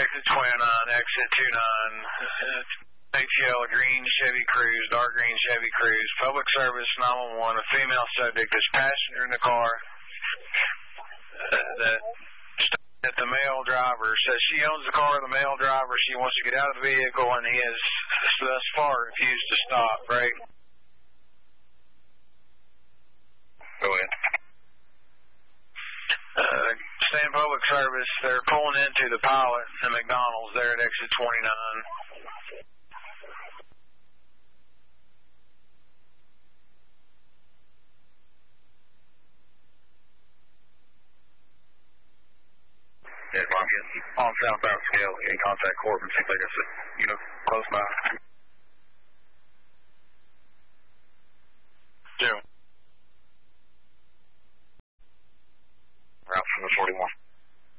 exit 29, exit 29. ATL green Chevy Cruze, dark green Chevy Cruze. Public service 911. A female subject is passenger in the car. That the male driver says she owns the car. The male driver, she wants to get out of the vehicle, and he has thus far refused to stop. Right? Go ahead. Stand public service. They're pulling into the Pilot and McDonald's there at exit 29. Yeah, on southbound scale, in contact Corbin, see if they got close by.